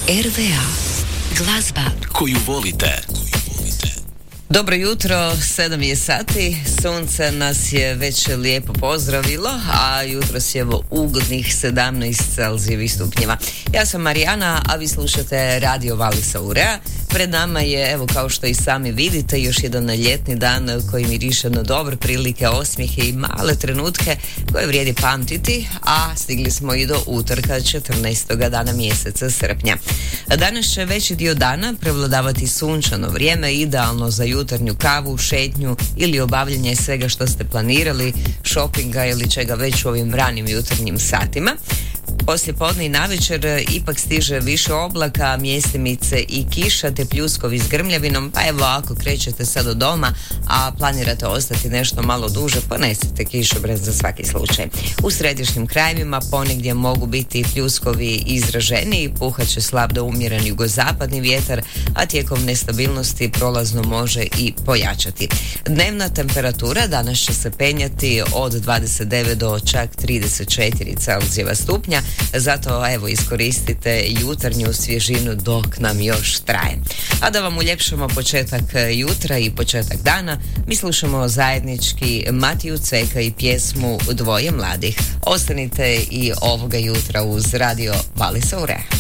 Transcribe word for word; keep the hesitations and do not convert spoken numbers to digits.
R V A. Glazba koju volite. Dobro jutro, sedam je sati, sunce nas je već lijepo pozdravilo, a jutros je evo ugodnih sedamnaest Celzijevih stupnjeva. Ja sam Marijana, a vi slušate Radio Valisa Urea. Pred nama je, evo kao što i sami vidite, još jedan ljetni dan koji miriše na dobre prilike, osmijehe i male trenutke koje vrijedi pamtiti, a stigli smo i do utorka četrnaestog dana mjeseca srpnja. Danas će veći dio dana prevladavati sunčano vrijeme, idealno za jutarnju kavu, šetnju ili obavljanje svega što ste planirali, šopinga ili čega već u ovim ranim jutarnjim satima. Poslije podne i navečer ipak stiže više oblaka, mjestimice i kiša te pljuskovi s grmljavinom, pa evo ako krećete sad od doma, a planirate ostati nešto malo duže, ponesite kišobran za svaki slučaj. U središnjim krajevima ponegdje mogu biti pljuskovi izraženiji, puhat će slab do umjeren jugozapadni vjetar, a tijekom nestabilnosti prolazno može i pojačati. Dnevna temperatura danas će se penjati od dvadeset devet do čak trideset četiri Celzijeva stupnja, zato evo iskoristite jutarnju svježinu dok nam još traje. A da vam uljepšamo početak jutra i početak dana, mi slušamo zajednički Matiju Ceka i pjesmu Dvoje mladih. Ostanite i ovoga jutra uz Radio Valisa Urea.